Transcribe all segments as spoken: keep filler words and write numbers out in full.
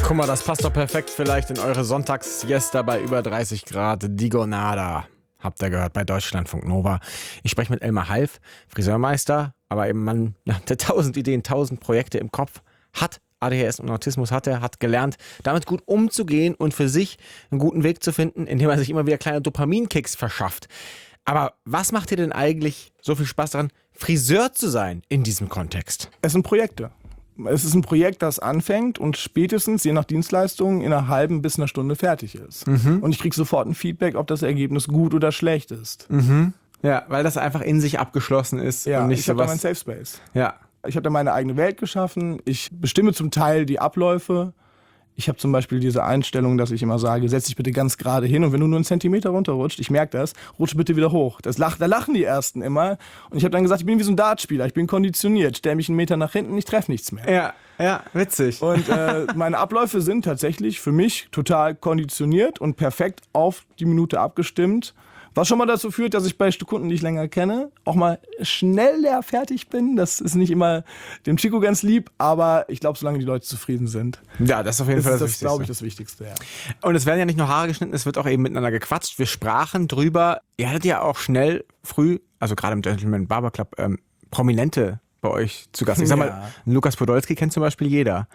Guck mal, das passt doch perfekt vielleicht in eure Sonntagssiesta bei über dreißig Grad. Digonada. Habt ihr gehört bei Deutschlandfunk Nova. Ich spreche mit Elmar Half, Friseurmeister, aber eben Mann, ja, der tausend Ideen, tausend Projekte im Kopf hat. A D H S und Autismus hat er, hat gelernt, damit gut umzugehen und für sich einen guten Weg zu finden, indem er sich immer wieder kleine Dopaminkicks verschafft. Aber was macht dir denn eigentlich so viel Spaß daran, Friseur zu sein in diesem Kontext? Es sind Projekte. Es ist ein Projekt, das anfängt und spätestens, je nach Dienstleistung, in einer halben bis einer Stunde fertig ist. Mhm. Und ich kriege sofort ein Feedback, ob das Ergebnis gut oder schlecht ist. Mhm. Ja, weil das einfach in sich abgeschlossen ist. Ja, und nicht ich habe da sowas. meinen Safe Space. Ja. Ich habe da meine eigene Welt geschaffen. Ich bestimme zum Teil die Abläufe. Ich habe zum Beispiel diese Einstellung, dass ich immer sage, setz dich bitte ganz gerade hin und wenn du nur einen Zentimeter runterrutscht, ich merke das, rutsch bitte wieder hoch. Das lach, da lachen die Ersten immer. Und ich habe dann gesagt, ich bin wie so ein Dartspieler, ich bin konditioniert, stell mich einen Meter nach hinten, ich treffe nichts mehr. Ja, ja, witzig. Und äh, meine Abläufe sind tatsächlich für mich total konditioniert und perfekt auf die Minute abgestimmt. Was schon mal dazu führt, dass ich bei Kunden, die ich länger kenne, auch mal schneller fertig bin. Das ist nicht immer dem Chico ganz lieb, aber ich glaube, solange die Leute zufrieden sind, Ja, das ist auf jeden Fall ist das das, glaube ich, Wichtigste. das Wichtigste. Ja. Und es werden ja nicht nur Haare geschnitten, es wird auch eben miteinander gequatscht. Wir sprachen drüber. Ihr hattet ja auch schnell, früh, also gerade im Gentleman Barber Club, ähm, Prominente bei euch zu Gast. Ich sag mal, Ja. Lukas Podolski kennt zum Beispiel jeder.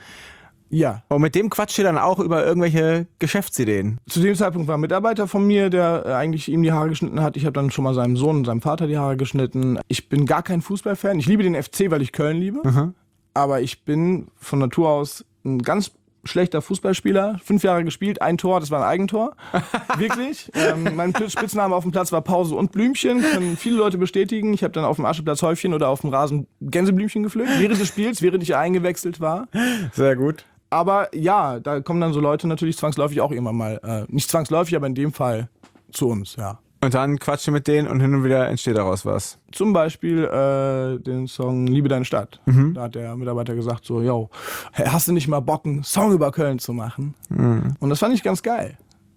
Ja, Und mit dem quatscht ihr dann auch über irgendwelche Geschäftsideen. zu dem Zeitpunkt war ein Mitarbeiter von mir, der äh, eigentlich ihm die Haare geschnitten hat. Ich habe dann schon mal seinem Sohn und seinem Vater die Haare geschnitten. Ich bin gar kein Fußballfan. Ich liebe den F C, weil ich Köln liebe. Mhm. Aber ich bin von Natur aus ein ganz schlechter Fußballspieler. Fünf Jahre gespielt, ein Tor, das war ein Eigentor. Wirklich. Ähm, mein Spitzname auf dem Platz war Pause und Blümchen. Können viele Leute bestätigen. Ich habe dann auf dem Ascheplatz Häufchen oder auf dem Rasen Gänseblümchen gepflückt. Während des Spiels, während ich eingewechselt war. Sehr gut. Aber ja, da kommen dann so Leute natürlich zwangsläufig auch immer mal, äh, nicht zwangsläufig, aber in dem Fall zu uns, ja. Und dann quatscht ihr mit denen und hin und wieder entsteht daraus was. Zum Beispiel äh, den Song Liebe deine Stadt. Mhm. Da hat der Mitarbeiter gesagt so, yo, hey, hast du nicht mal Bock, einen Song über Köln zu machen? Mhm. Und das fand ich ganz geil.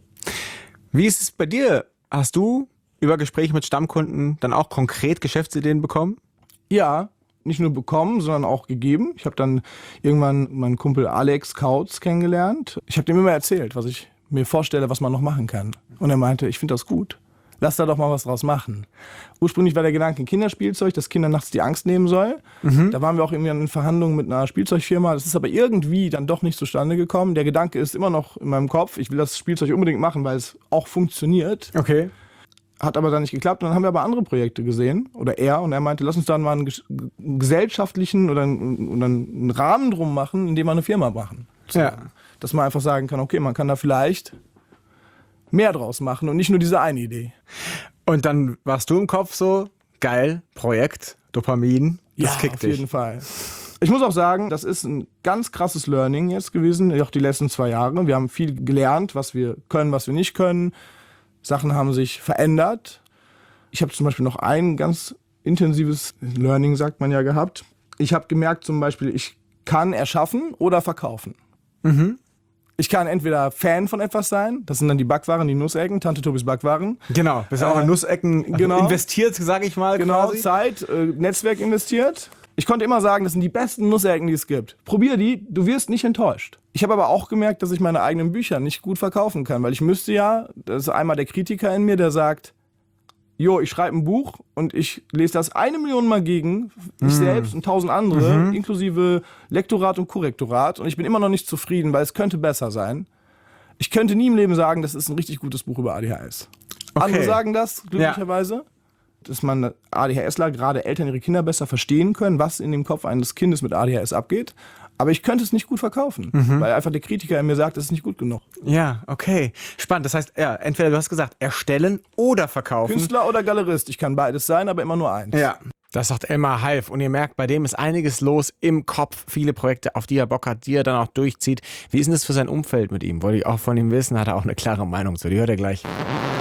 Wie ist es bei dir? Hast du über Gespräche mit Stammkunden dann auch konkret Geschäftsideen bekommen? Ja, nicht nur bekommen, sondern auch gegeben. Ich habe dann irgendwann meinen Kumpel Alex Kautz kennengelernt. Ich habe dem immer erzählt, was ich mir vorstelle, was man noch machen kann. Und er meinte, ich finde das gut. Lass da doch mal was draus machen. Ursprünglich war der Gedanke ein Kinderspielzeug, das Kindern nachts die Angst nehmen soll. Mhm. Da waren wir auch irgendwie in Verhandlungen mit einer Spielzeugfirma. Das ist aber irgendwie dann doch nicht zustande gekommen. Der Gedanke ist immer noch in meinem Kopf. Ich will das Spielzeug unbedingt machen, weil es auch funktioniert. Okay. Hat aber dann nicht geklappt. Und dann haben wir aber andere Projekte gesehen. Oder er. Und er meinte, lass uns da mal einen ges- gesellschaftlichen oder einen, oder einen Rahmen drum machen, in dem wir eine Firma machen. Ja. Dass man einfach sagen kann, okay, man kann da vielleicht mehr draus machen und nicht nur diese eine Idee. Und dann warst du im Kopf so, geil, Projekt, Dopamin, das Ja, kickt auf dich. jeden Fall. Ich muss auch sagen, das ist ein ganz krasses Learning jetzt gewesen, auch die letzten zwei Jahre. Wir haben viel gelernt, was wir können, was wir nicht können. Sachen haben sich verändert. Ich habe zum Beispiel noch ein ganz intensives Learning, sagt man ja, gehabt. Ich habe gemerkt zum Beispiel, ich kann erschaffen oder verkaufen. Mhm. Ich kann entweder Fan von etwas sein, das sind dann die Backwaren, die Nussecken, Tante Tobis Backwaren. Genau, bist auch Äh, in Nussecken genau. investiert, sag ich mal. Genau, quasi. Zeit, äh, Netzwerk investiert. Ich konnte immer sagen, das sind die besten Nussecken, die es gibt. Probier die, du wirst nicht enttäuscht. Ich habe aber auch gemerkt, dass ich meine eigenen Bücher nicht gut verkaufen kann, weil ich müsste ja, das ist einmal der Kritiker in mir, der sagt, jo, ich schreibe ein Buch und ich lese das eine Million Mal gegen, ich selbst und tausend andere, Mhm. inklusive Lektorat und Korrektorat, und ich bin immer noch nicht zufrieden, weil es könnte besser sein. Ich könnte nie im Leben sagen, das ist ein richtig gutes Buch über A D H S. Okay. Andere sagen das, glücklicherweise. Dass man ADHSler, gerade Eltern, ihre Kinder besser verstehen können, was in dem Kopf eines Kindes mit A D H S abgeht. Aber ich könnte es nicht gut verkaufen, Mhm. weil einfach der Kritiker in mir sagt, das ist nicht gut genug. Ja, okay. Spannend. Das heißt, ja, entweder du hast gesagt, erstellen oder verkaufen. Künstler oder Galerist, ich kann beides sein, aber immer nur eins. Ja. Das sagt Elmar Half. Und ihr merkt, bei dem ist einiges los im Kopf. Viele Projekte, auf die er Bock hat, die er dann auch durchzieht. Wie ist denn das für sein Umfeld mit ihm? Wollte ich auch von ihm wissen, hat er auch eine klare Meinung zu. Die hört er gleich.